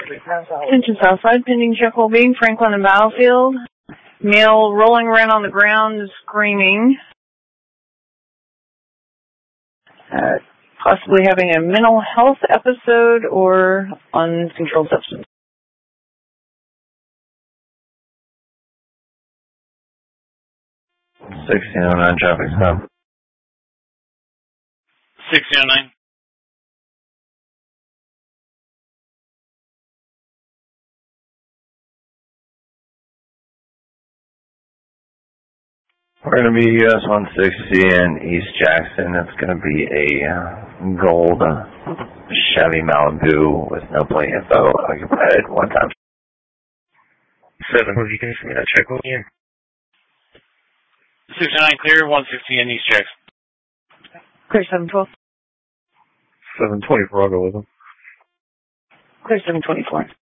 Attention Southside, pending check will be Franklin and Battlefield. Male rolling around on the ground screaming. Possibly having a mental health episode or uncontrolled substance. 1609 traffic stop. 1609. We're going to be US 160 in East Jackson. It's going to be a gold Chevy Malibu with no plate info, occupied one time. 7, you can see that check again. 609 clear, 160 in East Jackson. Clear 712. 724, I'll go with them. Clear 724.